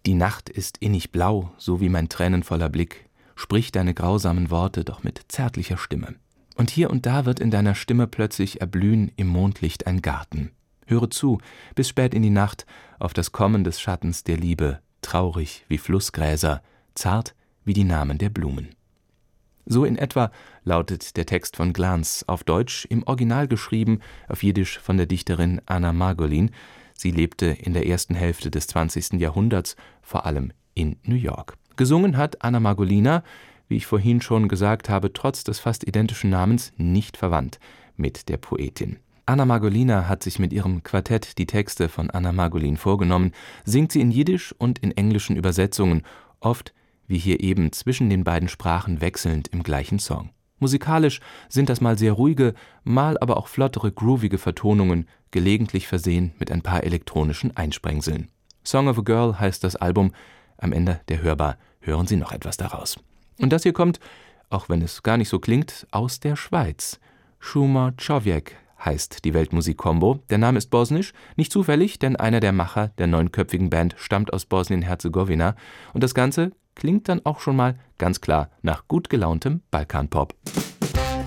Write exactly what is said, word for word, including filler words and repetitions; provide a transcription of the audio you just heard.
Die Nacht ist innig blau, so wie mein tränenvoller Blick, sprich deine grausamen Worte doch mit zärtlicher Stimme. Und hier und da wird in deiner Stimme plötzlich erblühen im Mondlicht ein Garten. Höre zu, bis spät in die Nacht, auf das Kommen des Schattens der Liebe, traurig wie Flussgräser, zart wie die Namen der Blumen. So in etwa lautet der Text von Glans, auf Deutsch im Original geschrieben, auf Jiddisch von der Dichterin Anna Margolin. Sie lebte in der ersten Hälfte des zwanzigsten Jahrhunderts, vor allem in New York. Gesungen hat Anna Margolina, wie ich vorhin schon gesagt habe, trotz des fast identischen Namens nicht verwandt mit der Poetin. Anna Margolina hat sich mit ihrem Quartett die Texte von Anna Margolin vorgenommen, singt sie in Jiddisch und in englischen Übersetzungen, oft wie hier eben zwischen den beiden Sprachen wechselnd im gleichen Song. Musikalisch sind das mal sehr ruhige, mal aber auch flottere, groovige Vertonungen, gelegentlich versehen mit ein paar elektronischen Einsprengseln. Song of a Girl heißt das Album. Am Ende der Hörbar hören Sie noch etwas daraus. Und das hier kommt, auch wenn es gar nicht so klingt, aus der Schweiz. Šuma Čovjek heißt die Weltmusik-Kombo. Der Name ist bosnisch, nicht zufällig, denn einer der Macher der neunköpfigen Band stammt aus Bosnien-Herzegowina. Und das Ganze klingt dann auch schon mal ganz klar nach gut gelauntem Balkanpop.